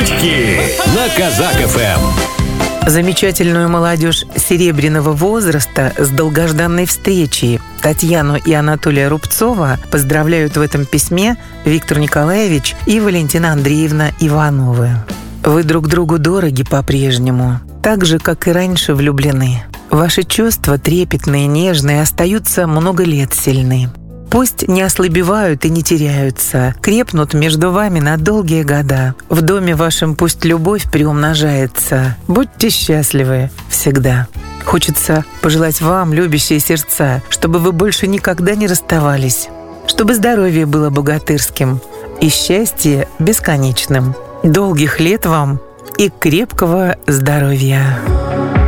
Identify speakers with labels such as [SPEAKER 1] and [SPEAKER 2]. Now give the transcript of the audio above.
[SPEAKER 1] Шутки на Казак-ФМ.
[SPEAKER 2] Замечательную молодежь серебряного возраста с долгожданной встречей Татьяну и Анатолия Рубцова поздравляют в этом письме Виктор Николаевич и Валентина Андреевна Ивановы. Вы друг другу дороги по-прежнему, так же, как и раньше влюблены. Ваши чувства трепетные, нежные, остаются много лет сильны. Пусть не ослабевают и не теряются, крепнут между вами на долгие года. В доме вашем пусть любовь приумножается. Будьте счастливы всегда. Хочется пожелать вам, любящие сердца, чтобы вы больше никогда не расставались, чтобы здоровье было богатырским и счастье бесконечным. Долгих лет вам и крепкого здоровья.